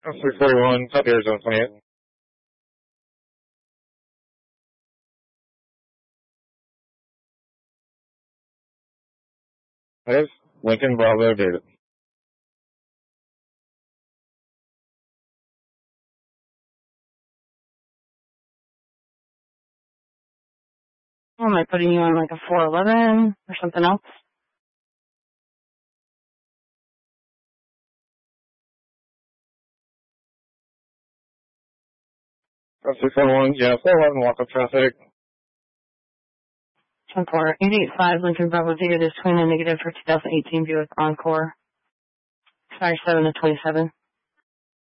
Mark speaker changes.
Speaker 1: 341, South Arizona 28. That is Lincoln Bravo David.
Speaker 2: Am I putting you on like a 411 or something else?
Speaker 1: That's 641, yeah, 411 walk-up traffic.
Speaker 2: 885 Lincoln Bravo David is twin and negative for 2018 Buick Encore. Fire 7 to 27.